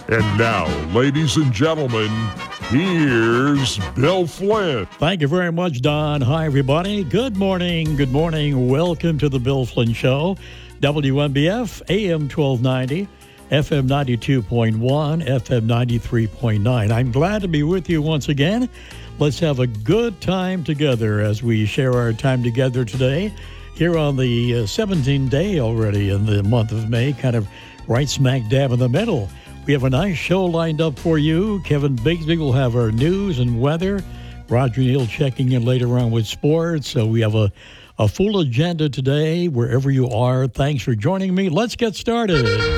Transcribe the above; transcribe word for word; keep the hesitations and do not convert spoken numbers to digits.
And now, ladies and gentlemen, here's Bill Flynn. Thank you very much, Don. Hi, everybody. Good morning. Good morning. Welcome to the Bill Flynn Show. W M B F, A M twelve ninety, F M ninety-two point one, F M ninety-three point nine. I'm glad to be with you once again. Let's have a good time together as we share our time together today here on the uh, seventeenth day already in the month of May, kind of right smack dab in the middle. We have a nice show lined up for you. Kevin Bigsby will have our news and weather. Roger Neal checking in later on with sports. So we have a, a full agenda today, wherever you are. Thanks for joining me. Let's get started.